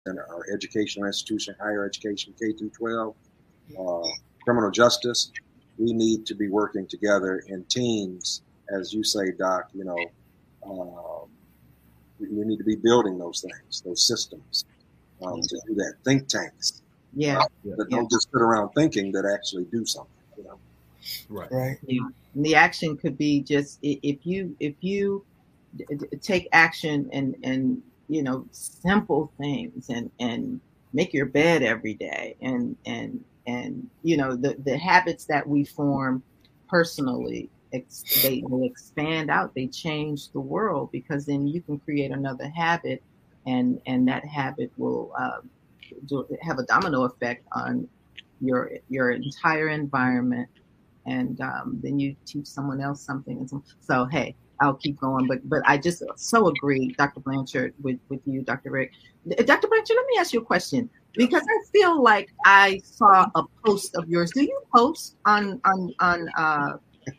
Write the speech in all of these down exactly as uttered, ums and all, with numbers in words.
in our educational institution, higher education, K through twelve, uh, criminal justice. We need to be working together in teams, as you say, Doc. You know, uh, we, we need to be building those things, those systems, um, yeah. to do that. Think tanks, yeah, uh, that yeah. don't just sit around thinking, that actually do something. You know, right, right. Yeah. And the action could be just if you if you take action and and you know simple things and and make your bed every day and and and you know the the habits that we form personally, ex- they will expand out, they change the world, because then you can create another habit and and that habit will uh, do, have a domino effect on your your entire environment, and um, then you teach someone else something. And so, so hey, I'll keep going, but but I just so agree, Doctor Blanchard, with, with you, Doctor Rick. Doctor Blanchard, let me ask you a question, because I feel like I saw a post of yours. Do you post on on on uh,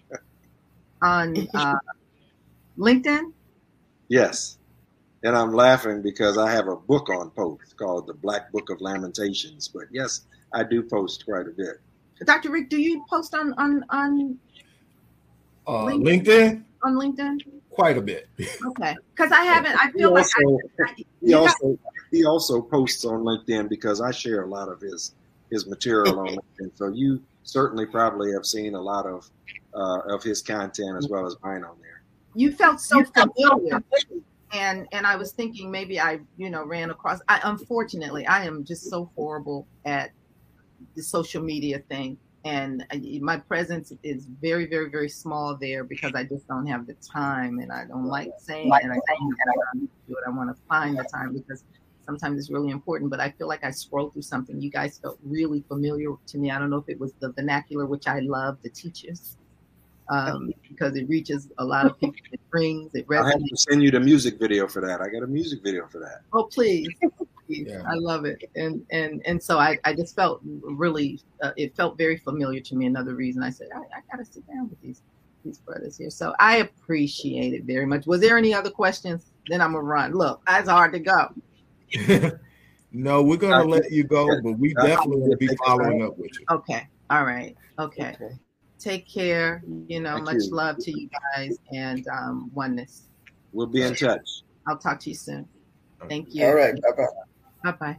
on uh, LinkedIn? Yes, and I'm laughing because I have a book on post called The Black Book of Lamentations. But yes, I do post quite a bit. Doctor Rick, do you post on on on uh, LinkedIn? LinkedIn? On LinkedIn? Quite a bit. Okay, because I haven't. I feel he like also, I, I, he also got, he also posts on LinkedIn because I share a lot of his his material on LinkedIn. So you certainly probably have seen a lot of uh, of his content as well as mine on there. You felt so familiar, and and I was thinking maybe I you know ran across. I unfortunately I am just so horrible at the social media thing. And my presence is very, very, very small there because I just don't have the time, and I don't like saying it, and I don't do it. I want to find the time because sometimes it's really important. But I feel like I scrolled through something. You guys felt really familiar to me. I don't know if it was the vernacular, which I love, the teachers, um, because it reaches a lot of people. It rings, it resonates. I have to send you the music video for that. I got a music video for that. Oh, please. Yeah. I love it. And and and so I, I just felt really, uh, it felt very familiar to me. Another reason I said, I, I got to sit down with these these brothers here. So I appreciate it very much. Was there any other questions? Then I'm going to run. Look, that's hard to go. No, we're going to let you go, but we definitely will be following up with you. Okay. All right. Okay. okay. Take care. You know, Thank much you. love to you guys, and um, oneness. We'll be in touch. I'll talk to you soon. Thank you. All right. Bye-bye. Bye-bye.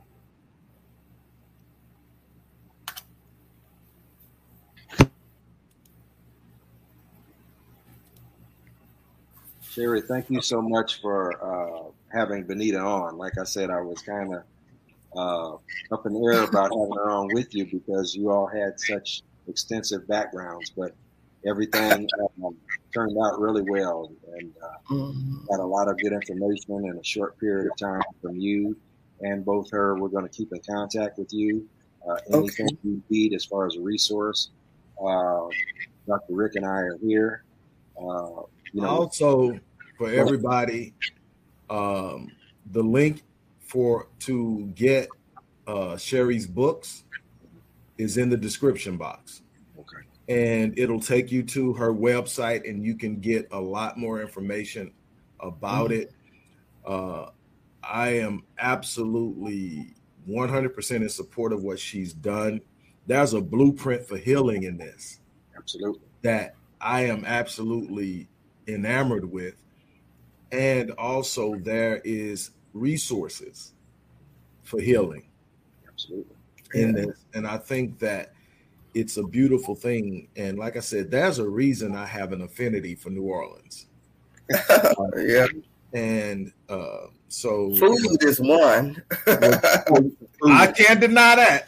Sherry, thank you so much for uh, having Benita on. Like I said, I was kind of uh, up in the air about having her on with you because you all had such extensive backgrounds, but everything um, turned out really well, and uh, mm-hmm. got a lot of good information in a short period of time from you and both her. We're going to keep in contact with you. Uh, anything okay. you need as far as a resource, uh, Doctor Rick and I are here. Uh, you know, also, for everybody, um, the link for to get uh, Sherry's books is in the description box. Okay. And it'll take you to her website, and you can get a lot more information about mm-hmm. it. Uh, I am absolutely one hundred percent in support of what she's done. There's a blueprint for healing in this. Absolutely. That I am absolutely enamored with. And also there is resources for healing. Absolutely. In yeah. this. And I think that it's a beautiful thing. And like I said, there's a reason I have an affinity for New Orleans. uh, yeah. And uh, so food is one. I can't deny that.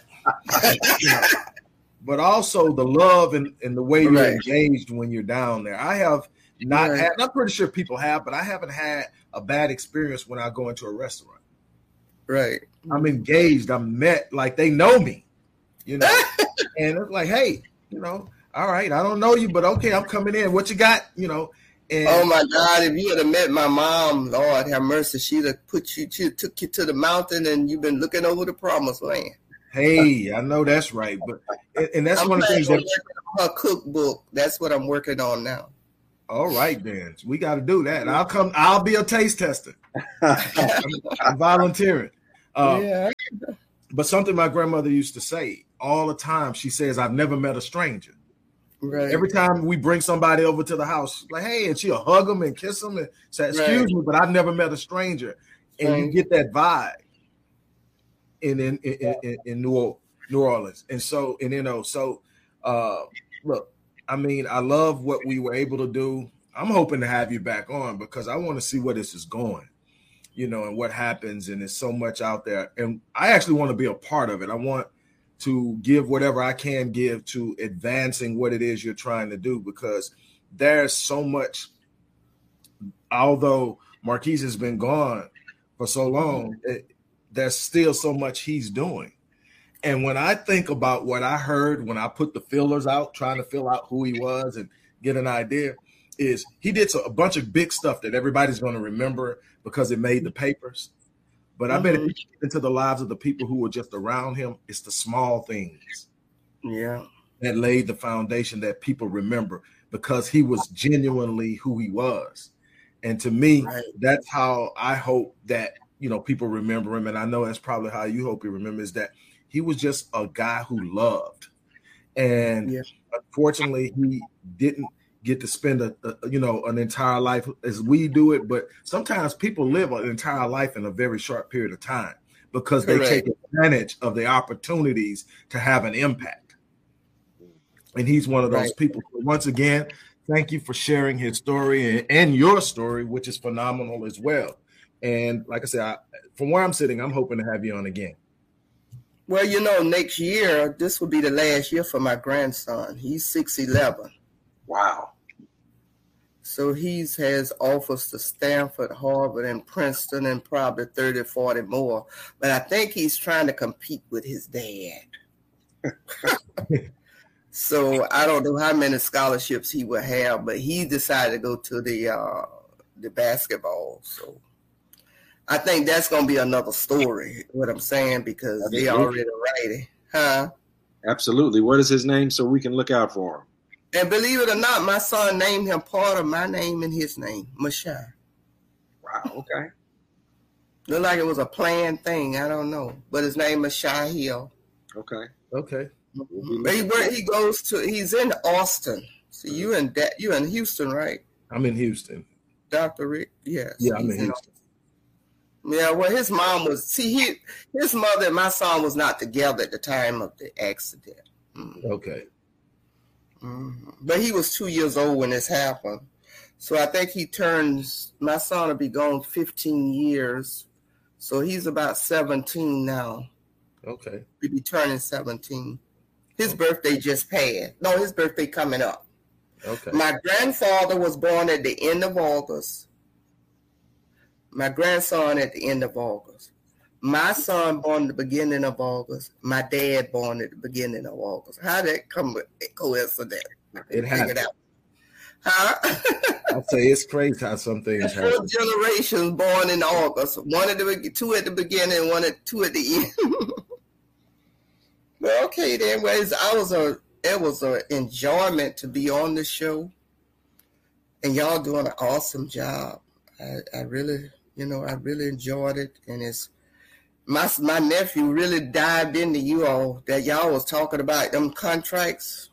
But also the love and, and the way you're right. engaged when you're down there. I have not right. had, I'm pretty sure people have, but I haven't had a bad experience when I go into a restaurant. Right. I'm engaged. I'm met like they know me, you know, and it's like, hey, you know, all right, I don't know you, but okay, I'm coming in. What you got? You know. And oh my God! If you had have met my mom, Lord have mercy, she'd have put you, she took you to the mountain, and you've been looking over the promised land. Hey, I know that's right, but and that's I'm one of the things that her cookbook. That's what I'm working on now. All right, then we got to do that. I'll come. I'll be a taste tester. I'm, I'm volunteering. Uh, yeah. But something my grandmother used to say all the time, she says, I've never met a stranger. Right. Every time we bring somebody over to the house, like, hey, and she'll hug them and kiss them and say, excuse Right. me, but I've never met a stranger. And Right. you get that vibe in in, in, in, in New, New Orleans. And so, and you know, so uh, look, I mean, I love what we were able to do. I'm hoping to have you back on because I want to see where this is going, you know, and what happens. And there's so much out there. And I actually want to be a part of it. I want to give whatever I can give to advancing what it is you're trying to do, because there's so much, although Marquise has been gone for so long, it, there's still so much he's doing. And when I think about what I heard when I put the fillers out, trying to fill out who he was and get an idea, is he did so, a bunch of big stuff that everybody's going to remember because it made the papers. But I bet if you get into the lives of the people who were just around him, it's the small things Yeah. that laid the foundation that people remember, because he was genuinely who he was. And to me, Right. that's how I hope that, you know, people remember him. And I know that's probably how you hope you remember, is that he was just a guy who loved. And Yeah. unfortunately, he didn't get to spend a, a you know an entire life as we do it, but sometimes people live an entire life in a very short period of time because they Correct. take advantage of the opportunities to have an impact. And he's one of those Right. people. So once again, thank you for sharing his story and, and your story, which is phenomenal as well. And like I said, I, from where I'm sitting, I'm hoping to have you on again. Well, you know, next year, this will be the last year for my grandson. He's six eleven. Wow. So he's has offers to Stanford, Harvard, and Princeton, and probably thirty, forty more. But I think he's trying to compete with his dad. So I don't know how many scholarships he will have, but he decided to go to the uh, the basketball. So I think that's going to be another story, what I'm saying, because they Absolutely. already ready. Huh? Absolutely. What is his name so we can look out for him? And believe it or not, my son named him part of my name and his name, Mashai. Wow. Okay. Looked like it was a planned thing. I don't know. But his name is Shy Hill. Okay. Okay. But he, where he goes to, he's in Austin. So you in that you in Houston, right? I'm in Houston. Doctor Rick? Yes. Yeah, I'm he's in Houston. Yeah, well, his mom was, see, he, his mother and my son was not together at the time of the accident. Mm-hmm. Okay. Mm-hmm. But he was two years old when this happened. So I think he turns, my son will be gone fifteen years. So he's about seventeen now. Okay. He'll be turning seventeen. His birthday just passed. No, his birthday coming up. Okay. My grandfather was born at the end of August. My grandson at the end of August. My son born at the beginning of August. My dad born at the beginning of August. How did that come with coincidence? It happened. Out. Huh? I'd say it's crazy how some things Four happen. generations born in August. One at the two at the beginning, one at two at the end. Well, okay then. Well, I was a it was an enjoyment to be on the show, and y'all doing an awesome job. I, I really, you know, I really enjoyed it, and it's my my nephew really dived into you all that y'all was talking about them contracts.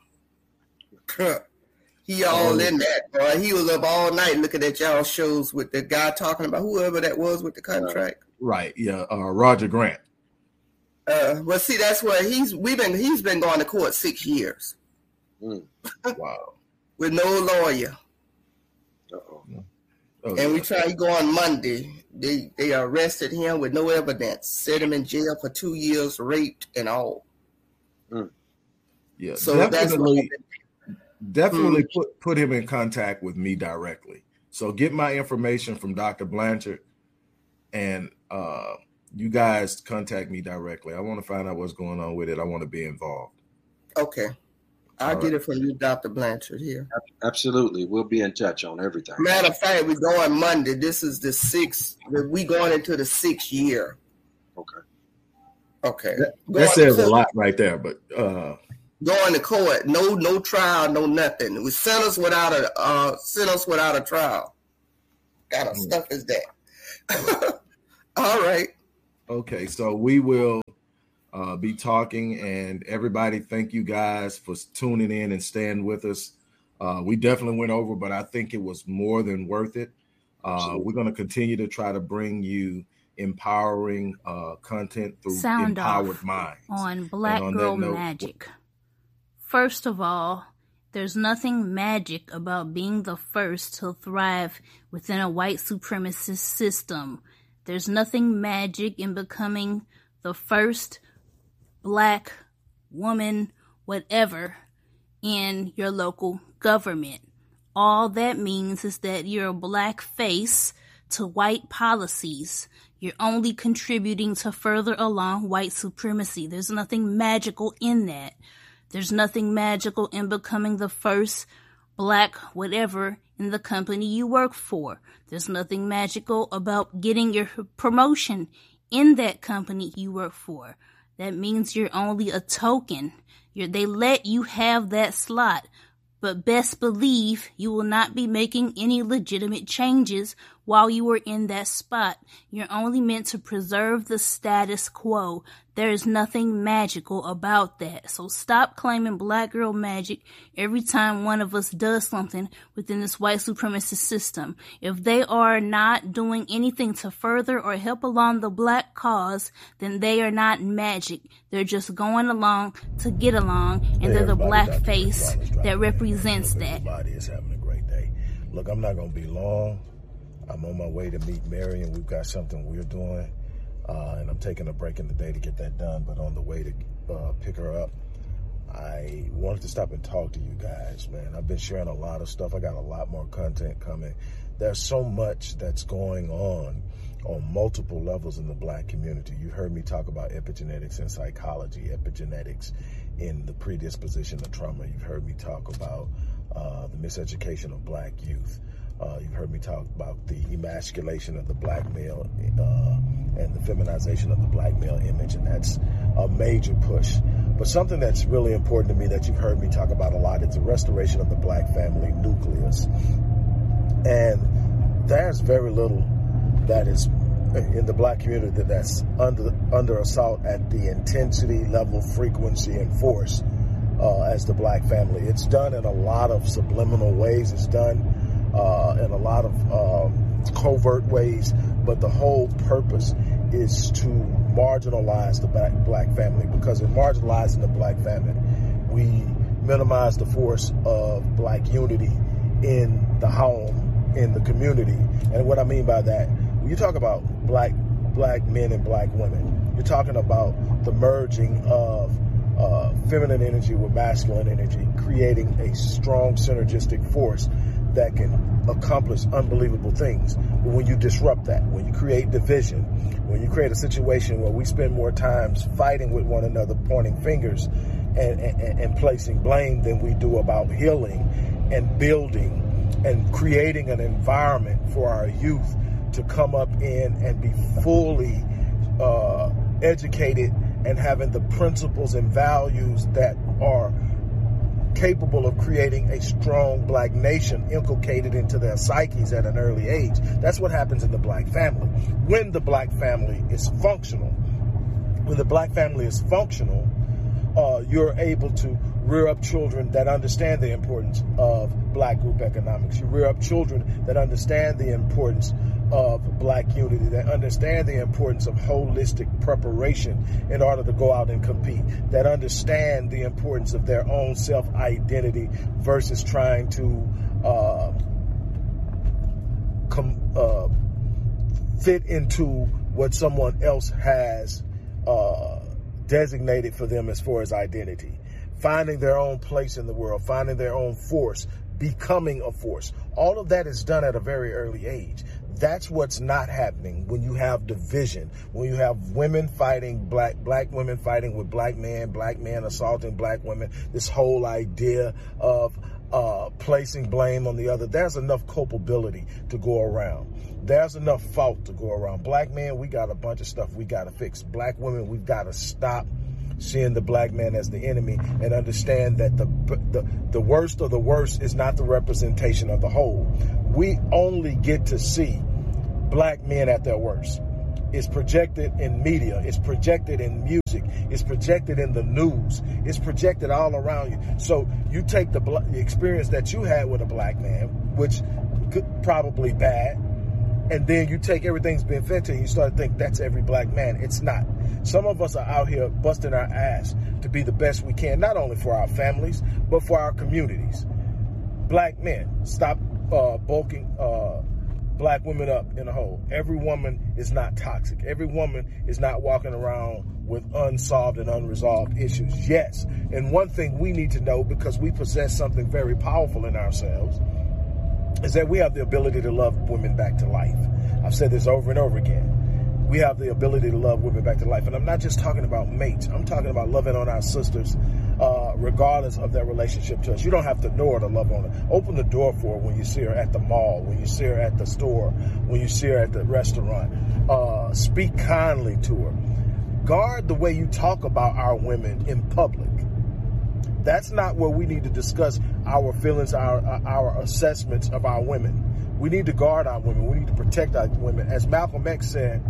He all in that, boy. He was up all night looking at y'all shows with the guy talking about whoever that was with the contract. Right. Yeah. Uh, Roger Grant. Uh, but see, that's where he's we've been. He's been going to court six years. Mm. Wow. With no lawyer. Uh-oh. Oh, And we yeah. tried to go on Monday. They they arrested him with no evidence, set him in jail for two years, raped and all. Mm. Yeah. So that's definitely, what, definitely Hmm. put put him in contact with me directly. So get my information from Doctor Blanchard, and uh, you guys contact me directly. I want to find out what's going on with it. I want to be involved. okay. I'll All get right. it from you, Doctor Blanchard here. Absolutely. We'll be in touch on everything. Matter of fact, we go on Monday. This is the sixth. We going into the sixth year. Okay. Okay. That, Go that on- says a lot right there. But uh, Going to court, no, no trial, no nothing. We sent us without a, uh, sent us without a trial. Kind of Mm. stuff is that? All right. Okay, so we will uh, be talking, and everybody, thank you guys for tuning in and staying with us. Uh, we definitely went over, but I think it was more than worth it. Uh, we're going to continue to try to bring you empowering uh, content through Sound empowered off minds. On Black on Girl note, Magic. First of all, there's nothing magic about being the first to thrive within a white supremacist system. There's nothing magic in becoming the first black woman, whatever, in your local government. All that means is that you're a black face to white policies. You're only contributing to further along white supremacy. There's nothing magical in that. There's nothing magical in becoming the first black whatever in the company you work for. There's nothing magical about getting your promotion in that company you work for. That means you're only a token. You're, they let you have that slot, but best believe you will not be making any legitimate changes while you are in that spot. You're only meant to preserve the status quo. There is nothing magical about that. So stop claiming black girl magic every time one of us does something within this white supremacist system. If they are not doing anything to further or help along the black cause, then they are not magic. They're just going along to get along, and hey, they're the black face that represents that. Everybody is having a great day. Look, I'm not going to be long. I'm on my way to meet Mary, and we've got something we're doing. Uh, and I'm taking a break in the day to get that done. But on the way to uh, pick her up, I wanted to stop and talk to you guys, man. I've been sharing a lot of stuff. I got a lot more content coming. There's so much that's going on on multiple levels in the black community. You heard me talk about epigenetics and psychology, epigenetics in the predisposition of trauma. You've heard me talk about uh, the miseducation of black youth. Uh, you've heard me talk about the emasculation of the black male uh, and the feminization of the black male image, and that's a major push. But something that's really important to me that you've heard me talk about a lot is the restoration of the black family nucleus. And there's very little that is in the black community that's under under assault at the intensity, level, frequency, and force uh, as the black family. It's done in a lot of subliminal ways. It's done Uh, in a lot of um, covert ways, but the whole purpose is to marginalize the black, black family, because in marginalizing the black family, we minimize the force of black unity in the home, in the community. And what I mean by that, when you talk about black black men and black women, you're talking about the merging of uh, feminine energy with masculine energy, creating a strong synergistic force that can accomplish unbelievable things. But when you disrupt that, when you create division, when you create a situation where we spend more times fighting with one another, pointing fingers and, and, and placing blame than we do about healing and building and creating an environment for our youth to come up in and be fully uh, educated and having the principles and values that are capable of creating a strong black nation inculcated into their psyches at an early age. That's what happens in the black family. When the black family is functional, when the black family is functional, uh, you're able to rear up children that understand the importance of black group economics. You rear up children that understand the importance of black unity, that understand the importance of holistic preparation in order to go out and compete, that understand the importance of their own self-identity versus trying to uh, com- uh, fit into what someone else has uh, designated for them as far as identity. Finding their own place in the world, finding their own force, becoming a force. All of that is done at a very early age. That's what's not happening when you have division, when you have women fighting black, black women fighting with black men, black men assaulting black women, this whole idea of uh, placing blame on the other. There's enough culpability to go around. There's enough fault to go around. Black men, we got a bunch of stuff we got to fix. Black women, we've got to stop seeing the black man as the enemy and understand that the, the the worst of the worst is not the representation of the whole. We only get to see black men at their worst. It's projected in media. It's projected in music. It's projected in the news. It's projected all around you. So you take the, bl- the experience that you had with a black man, which could probably bad, and then you take everything's been fed to you, you start to think that's every black man. It's not. Some of us are out here busting our ass to be the best we can, not only for our families, but for our communities. Black men, stop uh, bulking uh, black women up in a hole. Every woman is not toxic. Every woman is not walking around with unsolved and unresolved issues. Yes, and one thing we need to know, because we possess something very powerful in ourselves, is that we have the ability to love women back to life. I've said this over and over again. We have the ability to love women back to life. And I'm not just talking about mates. I'm talking about loving on our sisters, uh, regardless of their relationship to us. You don't have to know her to love on her. Open the door for her when you see her at the mall, when you see her at the store, when you see her at the restaurant. Uh, speak kindly to her. Guard the way you talk about our women in public. That's not where we need to discuss our feelings, our our assessments of our women. We need to guard our women. We need to protect our women. As Malcolm X said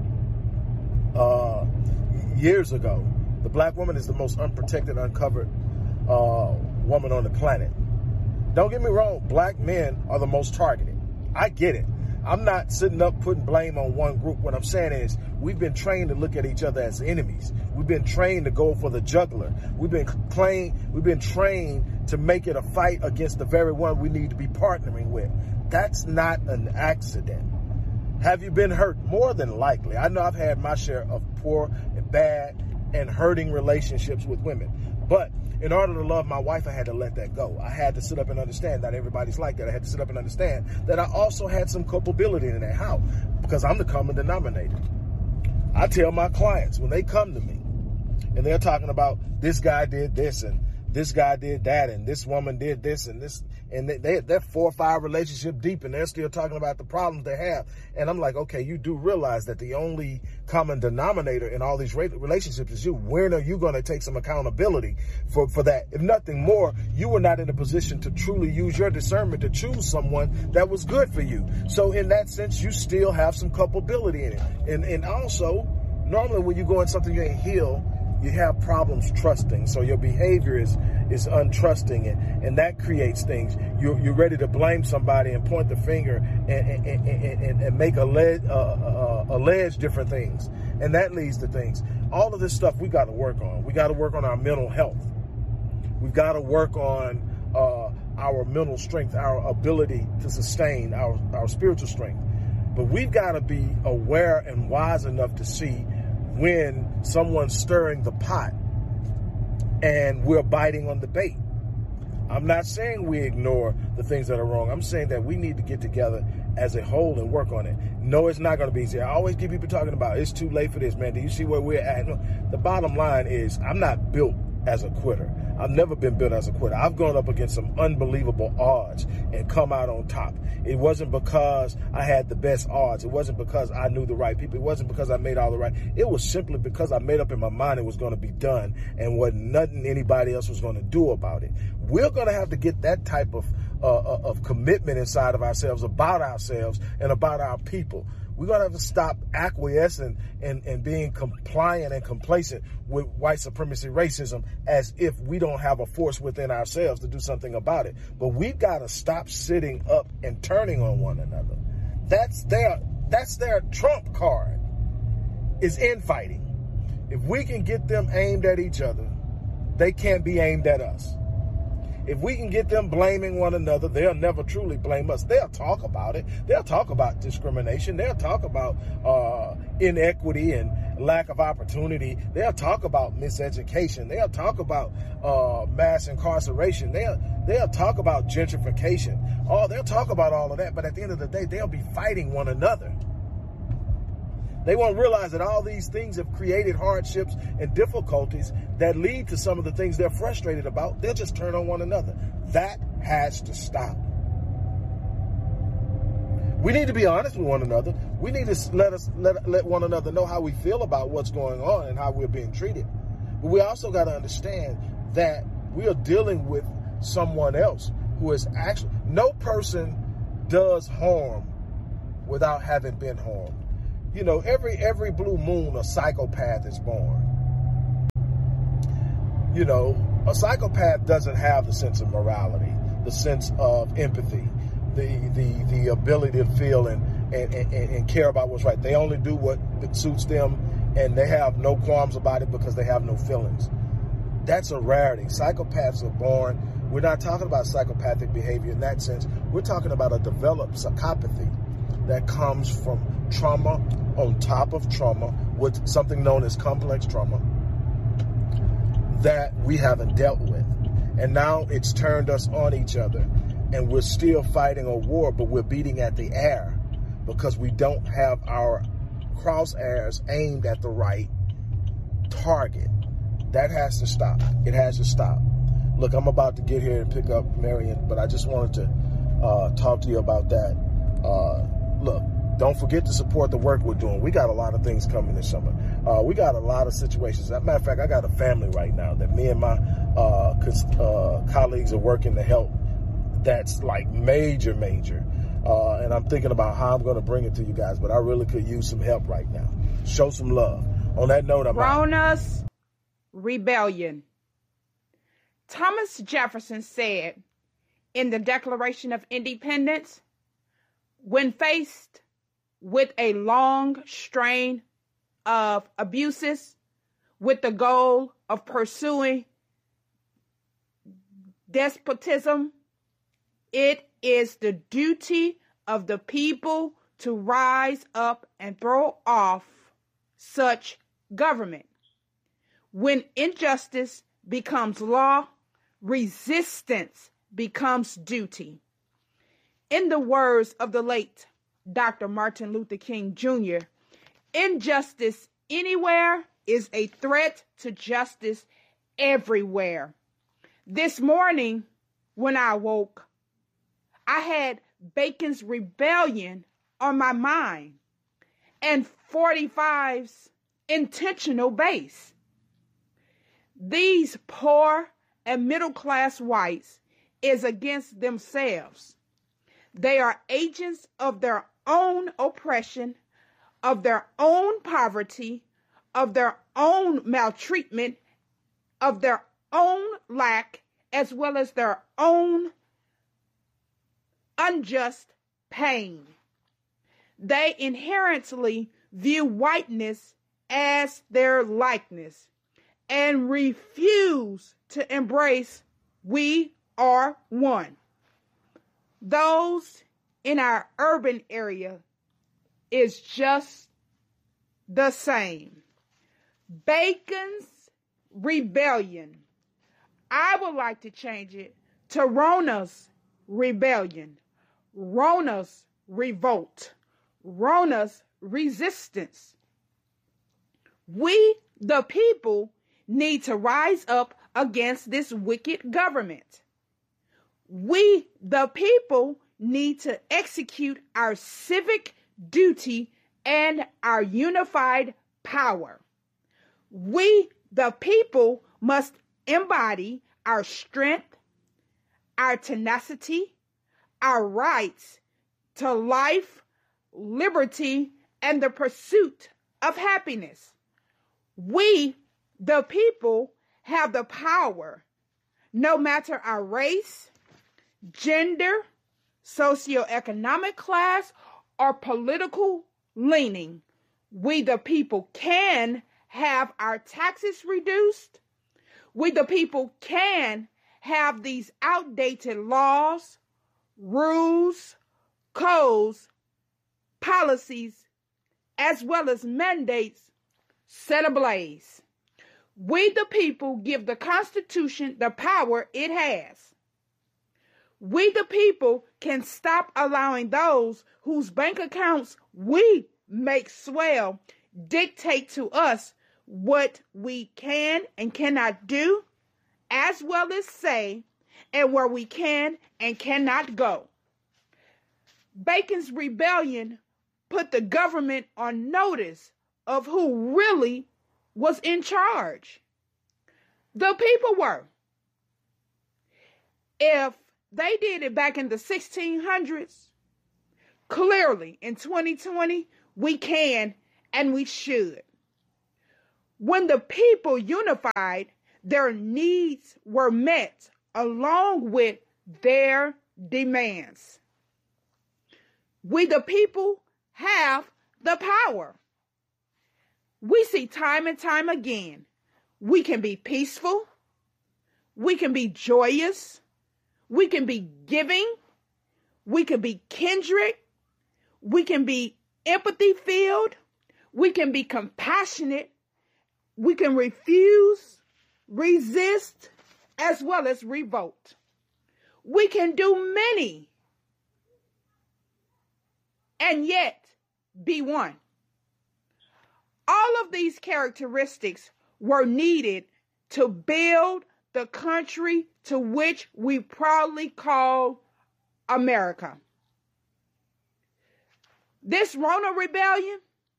uh, years ago, the black woman is the most unprotected, uncovered uh, woman on the planet. Don't get me wrong, black men are the most targeted. I get it. I'm not sitting up putting blame on one group. What I'm saying is we've been trained to look at each other as enemies. We've been trained to go for the jugular. We've been trained, we've been trained to make it a fight against the very one we need to be partnering with. That's not an accident. Have you been hurt? More than likely. I know I've had my share of poor and bad and hurting relationships with women. But in order to love my wife, I had to let that go. I had to sit up and understand that everybody's like that. I had to sit up and understand that I also had some culpability in that. How? Because I'm the common denominator. I tell my clients when they come to me and they're talking about this guy did this and this guy did that and this woman did this and this, and they, they, they're four or five relationship deep and they're still talking about the problems they have. And I'm like, okay, you do realize that the only common denominator in all these relationships is you. When are you going to take some accountability for, for that? If nothing more, you were not in a position to truly use your discernment to choose someone that was good for you. So in that sense, you still have some culpability in it. And, and also, normally when you go in something you ain't healed, you have problems trusting. So your behavior is is untrusting, and, and that creates things. You're, you're ready to blame somebody and point the finger and, and, and, and, and make allege, uh, uh, allege different things. And that leads to things. All of this stuff we got to work on. We got to work on our mental health. We've got to work on uh, our mental strength, our ability to sustain our, our spiritual strength. But we've got to be aware and wise enough to see when someone's stirring the pot and we're biting on the bait. I'm not saying we ignore the things that are wrong. I'm saying that we need to get together as a whole and work on it. No, it's not going to be easy. I always get people talking about it's too late for this, man. Do you see where we're at? No, the bottom line is I'm not built as a quitter. I've never been built as a quitter. I've gone up against some unbelievable odds and come out on top. It wasn't because I had the best odds. It wasn't because I knew the right people. It wasn't because I made all the right. It was simply because I made up in my mind it was going to be done and wasn't nothing anybody else was going to do about it. We're going to have to get that type of uh, of commitment inside of ourselves, about ourselves and about our people. We're going to have to stop acquiescing and, and being compliant and complacent with white supremacy racism as if we don't have a force within ourselves to do something about it. But we've got to stop sitting up and turning on one another. That's their, that's their trump card, is infighting. If we can get them aimed at each other, they can't be aimed at us. If we can get them blaming one another, they'll never truly blame us. They'll talk about it. They'll talk about discrimination. They'll talk about uh, inequity and lack of opportunity. They'll talk about miseducation. They'll talk about uh, mass incarceration. They'll they'll talk about gentrification. Oh, they'll talk about all of that. But at the end of the day, they'll be fighting one another. They won't realize that all these things have created hardships and difficulties that lead to some of the things they're frustrated about. They'll just turn on one another. That has to stop. We need to be honest with one another. We need to let us let, let one another know how we feel about what's going on and how we're being treated. But we also got to understand that we are dealing with someone else who is actually, no person does harm without having been harmed. You know, every every blue moon, a psychopath is born. You know, a psychopath doesn't have the sense of morality, the sense of empathy, the the the ability to feel and and, and, and care about what's right. They only do what suits them, and they have no qualms about it because they have no feelings. That's a rarity. Psychopaths are born. We're not talking about psychopathic behavior in that sense. We're talking about a developed psychopathy that comes from trauma on top of trauma with something known as complex trauma that we haven't dealt with. And now it's turned us on each other, and we're still fighting a war, but we're beating at the air because we don't have our crosshairs aimed at the right target. That has to stop. It has to stop. Look, I'm about to get here and pick up Marion, but I just wanted to uh, talk to you about that. Uh, look, don't forget to support the work we're doing. We got a lot of things coming this summer. Uh, we got a lot of situations. As a matter of fact, I got a family right now that me and my uh, uh, colleagues are working to help. That's like major, major. Uh, and I'm thinking about how I'm going to bring it to you guys, but I really could use some help right now. Show some love. On that note, I'm Rona's rebellion. Thomas Jefferson said in the Declaration of Independence, when faced with a long strain of abuses with the goal of pursuing despotism, it is the duty of the people to rise up and throw off such government. When injustice becomes law, resistance becomes duty. In the words of the late Doctor Martin Luther King Junior, injustice anywhere is a threat to justice everywhere. This morning, when I woke, I had Bacon's Rebellion on my mind and forty-five's intentional base. These poor and middle-class whites is against themselves. They are agents of their own oppression, of their own poverty, of their own maltreatment, of their own lack, as well as their own unjust pain. They inherently view whiteness as their likeness and refuse to embrace we are one. Those in our urban area is just the same. Bacon's Rebellion. I would like to change it to Rona's Rebellion, Rona's Revolt, Rona's Resistance. We, the people, need to rise up against this wicked government. We, the people, need to execute our civic duty and our unified power. We, the people, must embody our strength, our tenacity, our rights to life, liberty, and the pursuit of happiness. We, the people, have the power, no matter our race, gender, socioeconomic class, or political leaning. We, the people, can have our taxes reduced. We, the people, can have these outdated laws, rules, codes, policies, as well as mandates set ablaze. We, the people, give the Constitution the power it has. We, the people, can stop allowing those whose bank accounts we make swell dictate to us what we can and cannot do, as well as say, and where we can and cannot go. Bacon's Rebellion put the government on notice of who really was in charge. The people were. If they did it back in the sixteen hundreds, clearly in twenty twenty, we can and we should. When the people unified, their needs were met along with their demands. We, the people, have the power. We see time and time again, we can be peaceful, we can be joyous, we can be giving, we can be kindred, we can be empathy filled, we can be compassionate, we can refuse, resist, as well as revolt. We can do many and yet be one. All of these characteristics were needed to build the country to which we proudly call America. This Rona rebellion,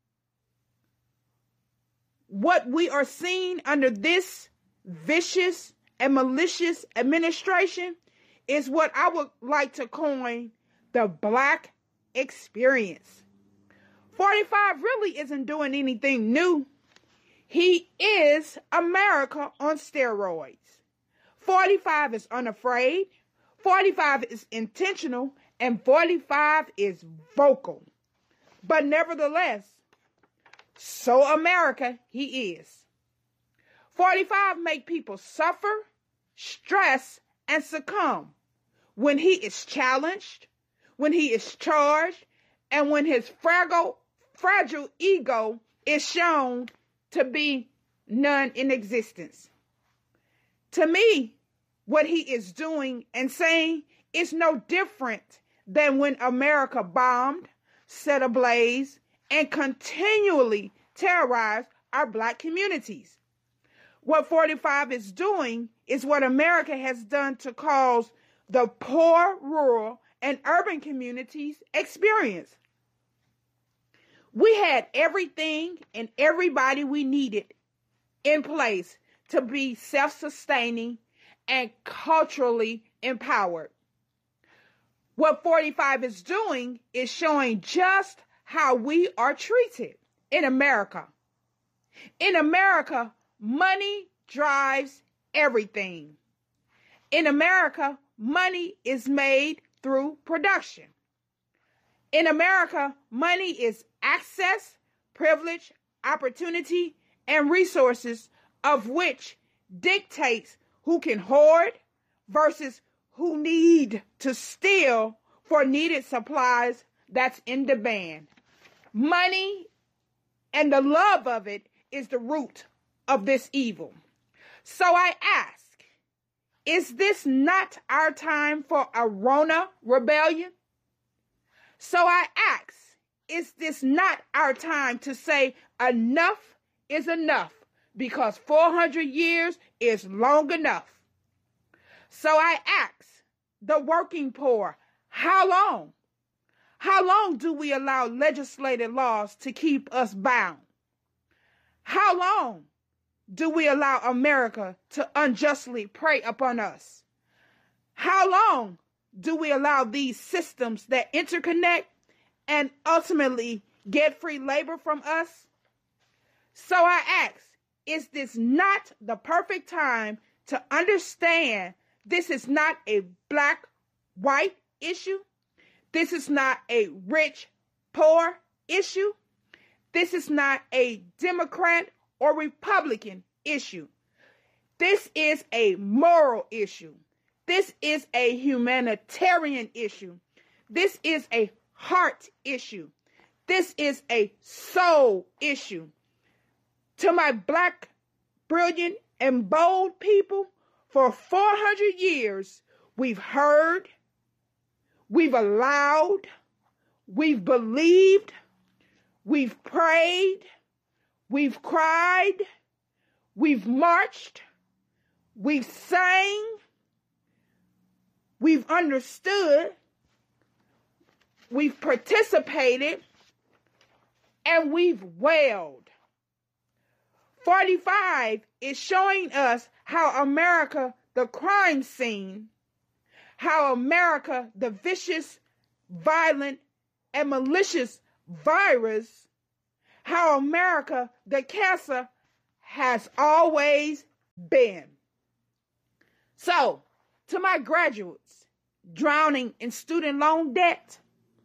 what we are seeing under this vicious and malicious administration, is what I would like to coin the Black experience. forty-five really isn't doing anything new. He is America on steroids. forty-five is unafraid, forty-five is intentional, and forty-five is vocal. But nevertheless, so America he is. forty-five make people suffer, stress, and succumb when he is challenged, when he is charged, and when his fragile, fragile ego is shown to be none in existence. To me, what he is doing and saying is no different than when America bombed, set ablaze, and continually terrorized our Black communities. What forty-five is doing is what America has done to cause the poor, rural, and urban communities experience. We had everything and everybody we needed in place to be self-sustaining and culturally empowered. What forty-five is doing is showing just how we are treated in America. In America, money drives everything. In America, money is made through production. In America, money is access, privilege, opportunity, and resources, of which dictates who can hoard versus who need to steal for needed supplies that's in demand. Money and the love of it is the root of this evil. So I ask, is this not our time for a Rona rebellion? So I ask, is this not our time to say enough is enough, because four hundred years is long enough? So I ask the working poor, how long? How long do we allow legislated laws to keep us bound? How long do we allow America to unjustly prey upon us? How long do we allow these systems that interconnect and ultimately get free labor from us? So I ask, is this not the perfect time to understand this is not a black-white issue? This is not a rich-poor issue. This is not a Democrat or Republican issue. This is a moral issue. This is a humanitarian issue. This is a heart issue. This is a soul issue. To my Black, brilliant, and bold people, for four hundred years, we've heard, we've allowed, we've believed, we've prayed, we've cried, we've marched, we've sang, we've understood, we've participated, and we've wailed. forty-five is showing us how America, the crime scene, how America, the vicious, violent, and malicious virus, how America, the cancer, has always been. So, to my graduates drowning in student loan debt,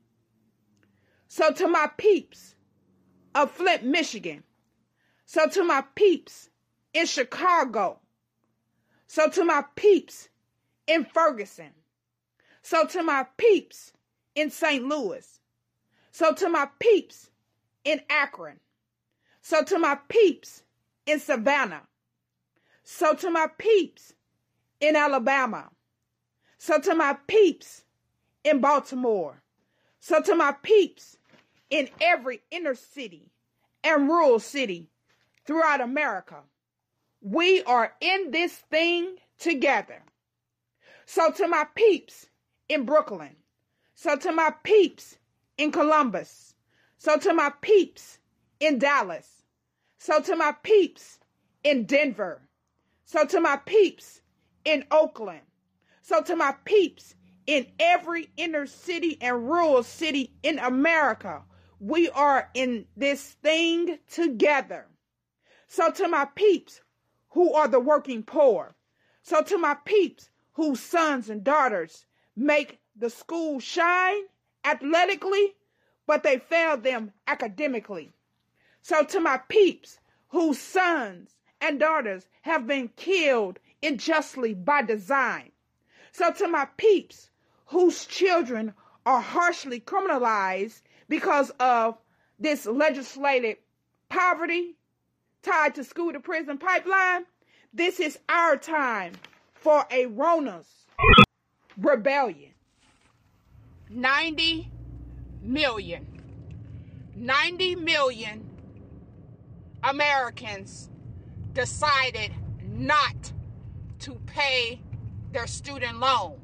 so to my peeps of Flint, Michigan, so to my peeps in Chicago, so to my peeps in Ferguson, so to my peeps in Saint Louis, so to my peeps in Akron, so to my peeps in Savannah, so to my peeps in Alabama, so to my peeps in Baltimore, so to my peeps in every inner city and rural city throughout America, we are in this thing together. So to my peeps in Brooklyn, so to my peeps in Columbus, so to my peeps in Dallas, so to my peeps in Denver, so to my peeps in Oakland, so to my peeps in every inner city and rural city in America, we are in this thing together. So to my peeps who are the working poor, so to my peeps whose sons and daughters make the school shine athletically, but they fail them academically. So to my peeps whose sons and daughters have been killed unjustly by design. So to my peeps whose children are harshly criminalized because of this legislated poverty tied to school to prison pipeline, this is our time for a Rona's rebellion. ninety million. ninety million Americans decided not to pay their student loan.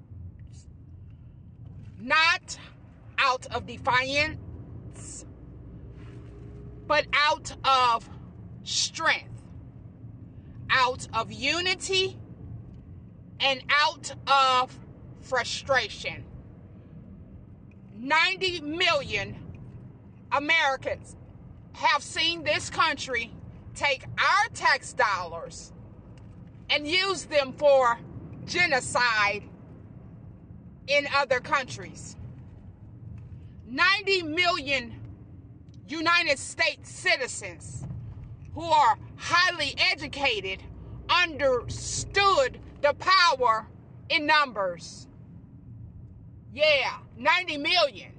Not out of defiance, but out of strength, out of unity, and out of frustration. ninety million Americans have seen this country take our tax dollars and use them for genocide in other countries. ninety million United States citizens who are highly educated understood the power in numbers. Yeah, ninety million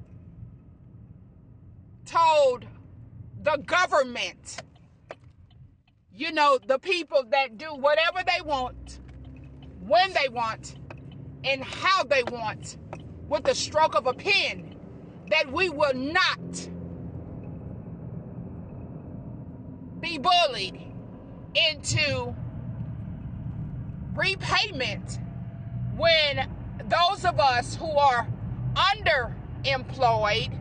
told the government, you know, the people that do whatever they want, when they want, and how they want, with the stroke of a pen, that we will not be bullied into repayment when those of us who are underemployed,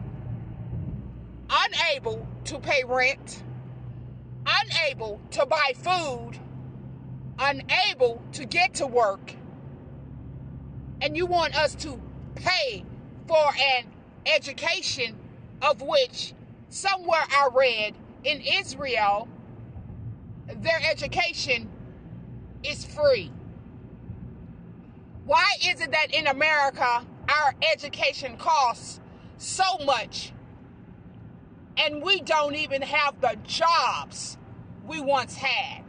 unable to pay rent, unable to buy food, unable to get to work, and you want us to pay for an education of which somewhere I read in Israel, their education is free. Why is it that in America our education costs so much and we don't even have the jobs we once had?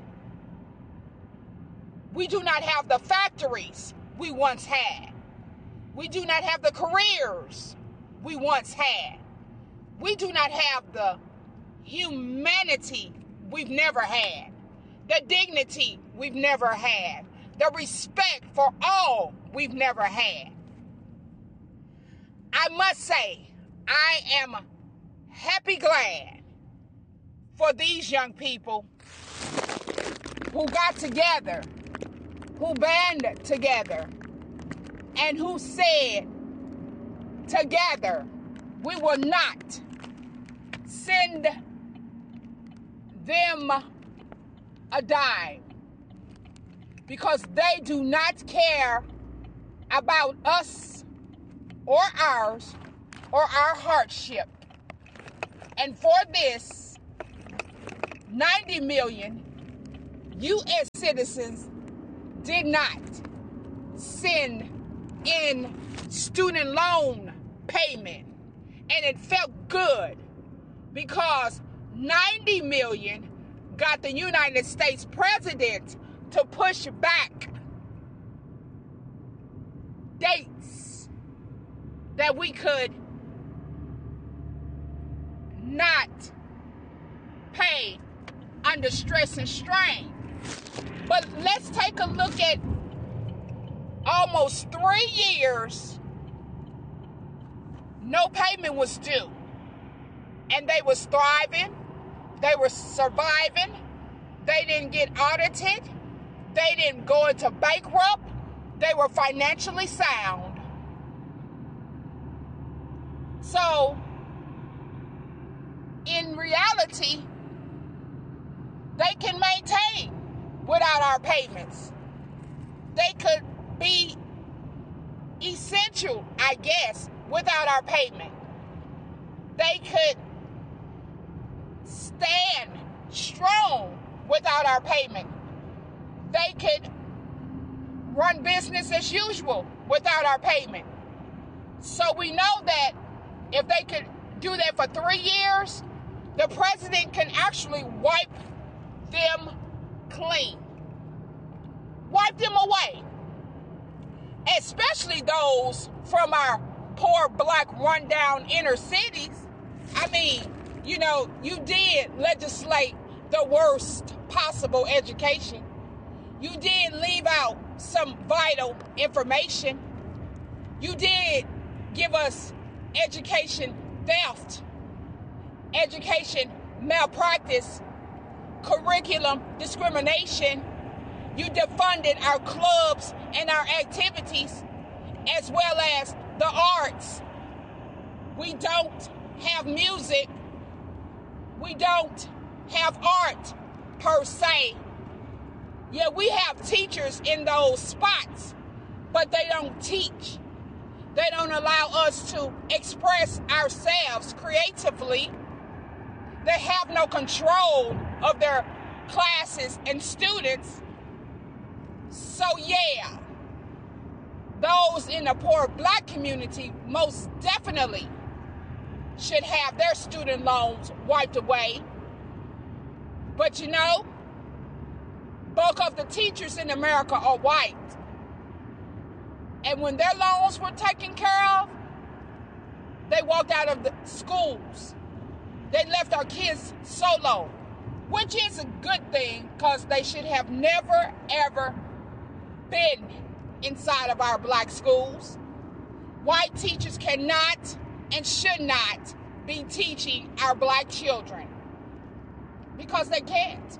We do not have the factories we once had. We do not have the careers we once had. We do not have the humanity we've never had, the dignity we've never had, the respect for all we've never had. I must say, I am happy glad for these young people who got together, who banded together, and who said, together, we will not send them a dime, because they do not care about us or ours or our hardship. And for this, ninety million U S citizens did not send in student loan payment. And it felt good because ninety million got the United States president to push back dates that we could not pay under stress and strain. But let's take a look at almost three years, no payment was due. And they was thriving, they were surviving, they didn't get audited, they didn't go into bankrupt, they were financially sound. So, in reality, they can maintain without our payments. They could be essential, I guess, without our payment. They could stand strong without our payment. They could run business as usual without our payment. So we know that if they could do that for three years, the president can actually wipe them clean. Wipe them away. Especially those from our poor, black, rundown inner cities. I mean, you know, you did legislate the worst possible education. You did leave out some vital information. You did give us education theft, education malpractice, curriculum discrimination. You defunded our clubs and our activities, as well as the arts. We don't have music. We don't have art per se. Yeah, we have teachers in those spots, but they don't teach. They don't allow us to express ourselves creatively. They have no control of their classes and students. So yeah, those in the poor black community most definitely should have their student loans wiped away. But you know, bulk of the teachers in America are white. And when their loans were taken care of, they walked out of the schools. They left our kids solo, which is a good thing because they should have never, ever been inside of our black schools. White teachers cannot and should not be teaching our black children because they can't.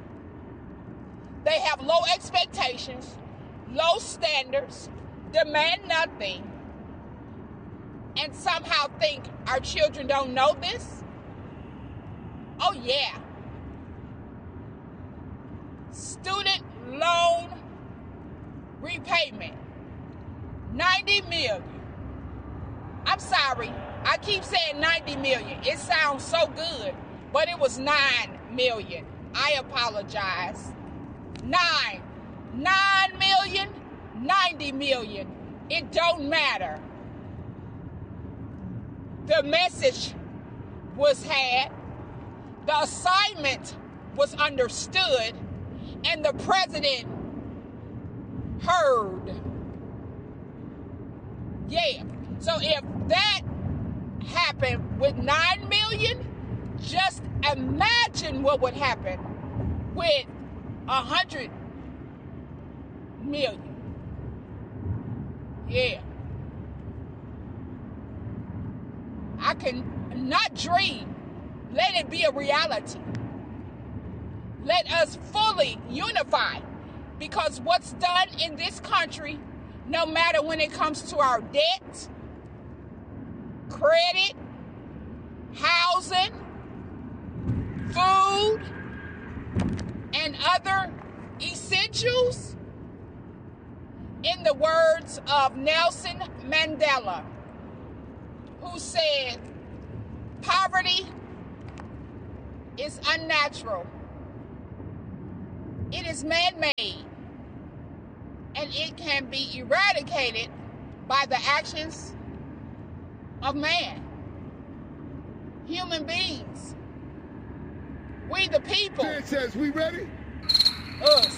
They have low expectations, low standards, demand nothing, and somehow think our children don't know this? Oh yeah. Student loan repayment, ninety million. I'm sorry, I keep saying ninety million. It sounds so good, but it was nine million. I apologize. Nine. Nine million, ninety million. It don't matter. The message was had, the assignment was understood, and the president heard. Yeah. So if that happened with nine million, just imagine what would happen with a hundred million. Yeah. I can not dream. Let it be a reality. Let us fully unify, because what's done in this country, no matter when it comes to our debt, credit, housing, food, and other essentials, in the words of Nelson Mandela, who said, poverty is unnatural. It is man-made, and it can be eradicated by the actions of man, human beings. We the people. Sanchez, we ready? Us.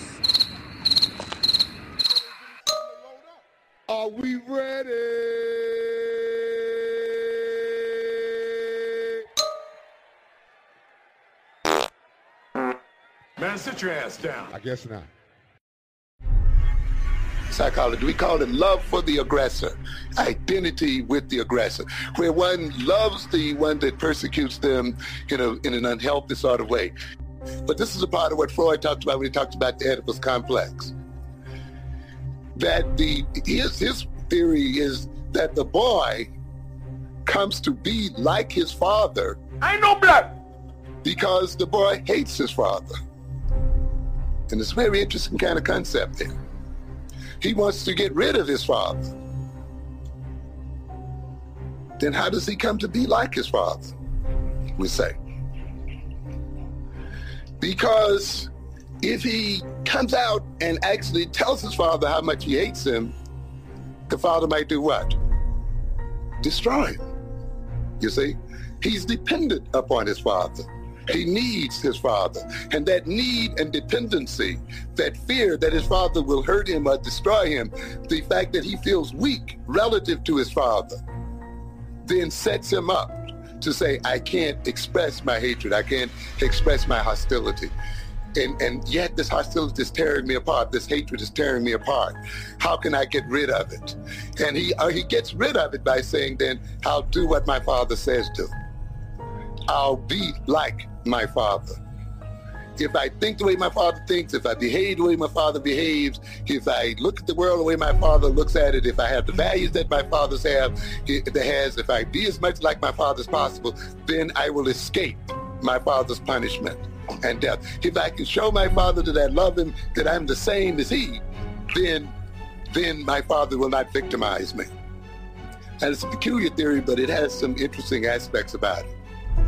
Are we ready? Man, sit your ass down. I guess not. Psychology, we call it love for the aggressor, identity with the aggressor, where one loves the one that persecutes them, you know, in an unhealthy sort of way. But this is a part of what Freud talked about when he talked about the Oedipus complex. That the his his theory is that the boy comes to be like his father. I ain't no black. Because the boy hates his father. And it's a very interesting kind of concept there. He wants to get rid of his father. Then how does he come to be like his father? We say. Because if he comes out and actually tells his father how much he hates him, the father might do what? Destroy him. You see? He's dependent upon his father. He needs his father. And that need and dependency, that fear that his father will hurt him or destroy him, the fact that he feels weak relative to his father, then sets him up to say, I can't express my hatred. I can't express my hostility. And, and yet this hostility is tearing me apart. This hatred is tearing me apart. How can I get rid of it? And he, uh, he gets rid of it by saying, then I'll do what my father says to. I'll be like my father. If I think the way my father thinks, if I behave the way my father behaves, if I look at the world the way my father looks at it, if I have the values that my father have, that has, if I be as much like my father as possible, then I will escape my father's punishment and death. If I can show my father that I love him, that I'm the same as he, then, then my father will not victimize me. And it's a peculiar theory, but it has some interesting aspects about it.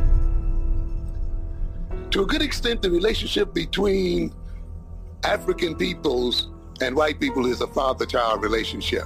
To a good extent, the relationship between African peoples and white people is a father-child relationship.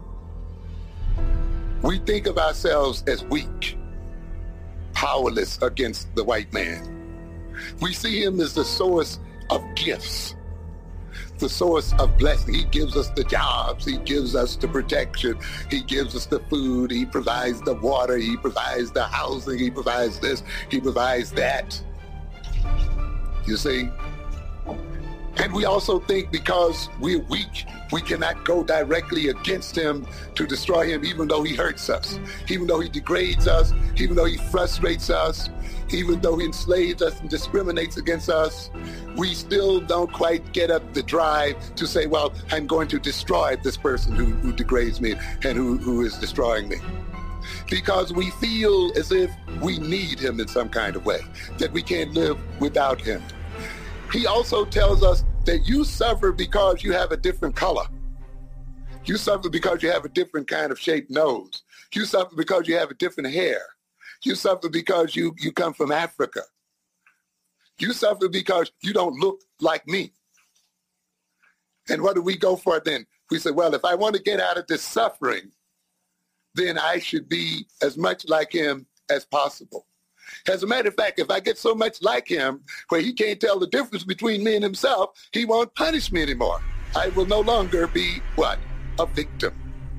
We think of ourselves as weak, powerless against the white man. We see him as the source of gifts, the source of blessing. He gives us the jobs, he gives us the protection, he gives us the food, he provides the water, he provides the housing, he provides this, he provides that. You see? And we also think because we're weak, we cannot go directly against him to destroy him, even though he hurts us, even though he degrades us, even though he frustrates us, even though he enslaves us and discriminates against us. We still don't quite get up the drive to say, well, I'm going to destroy this person who, who degrades me and who, who is destroying me. Because we feel as if we need him in some kind of way, that we can't live without him. He also tells us that you suffer because you have a different color. You suffer because you have a different kind of shaped nose. You suffer because you have a different hair. You suffer because you, you come from Africa. You suffer because you don't look like me. And what do we go for then? We say, well, if I want to get out of this suffering, then I should be as much like him as possible. As a matter of fact, if I get so much like him where he can't tell the difference between me and himself, he won't punish me anymore. I will no longer be, what? A victim.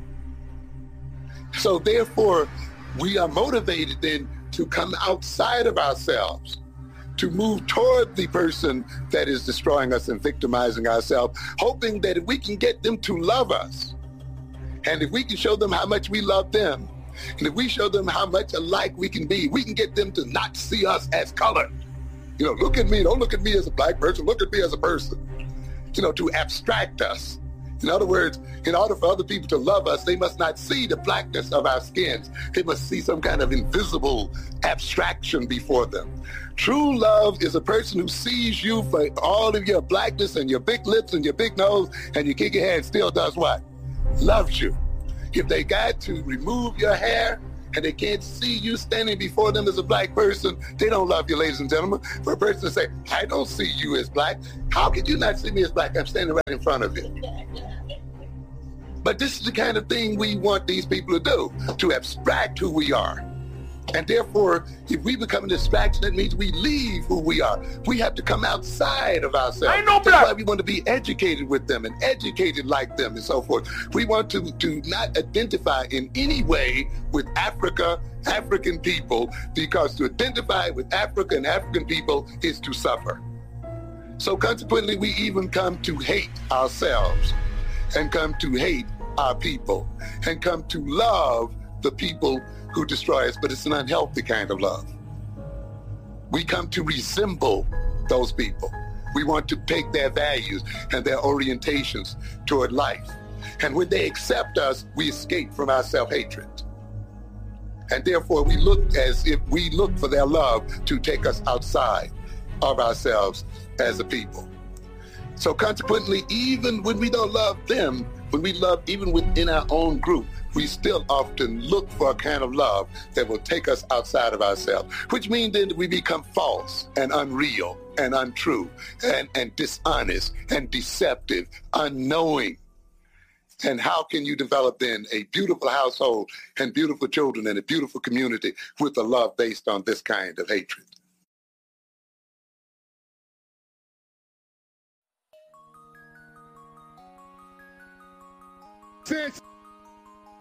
So therefore, we are motivated then to come outside of ourselves, to move toward the person that is destroying us and victimizing ourselves, hoping that if we can get them to love us, and if we can show them how much we love them, and if we show them how much alike we can be, we can get them to not see us as colored. You know, look at me, don't look at me as a black person, look at me as a person. You know, to abstract us. In other words, in order for other people to love us, they must not see the blackness of our skins. They must see some kind of invisible abstraction before them. True love is a person who sees you for all of your blackness and your big lips and your big nose, and you kick your head and still does what? Loves you. If they got to remove your hair and they can't see you standing before them as a black person, they don't love you, ladies and gentlemen. For a person to say, I don't see you as black, how could you not see me as black? I'm standing right in front of you. But this is the kind of thing we want these people to do, to abstract who we are. And therefore, if we become an distraction, that means we leave who we are. We have to come outside of ourselves. Ain't no That's black. why we want to be educated with them and educated like them and so forth. We want to, to not identify in any way with Africa, African people, because to identify with Africa and African people is to suffer. So consequently, we even come to hate ourselves and come to hate our people and come to love the people who destroy us, but it's an unhealthy kind of love. We come to resemble those people. We want to take their values and their orientations toward life. And when they accept us, we escape from our self-hatred. And therefore, we look as if we look for their love to take us outside of ourselves as a people. So consequently, even when we don't love them, when we love even within our own group, we still often look for a kind of love that will take us outside of ourselves, which means then we become false and unreal and untrue and, and dishonest and deceptive, unknowing. And how can you develop then a beautiful household and beautiful children and a beautiful community with a love based on this kind of hatred? Since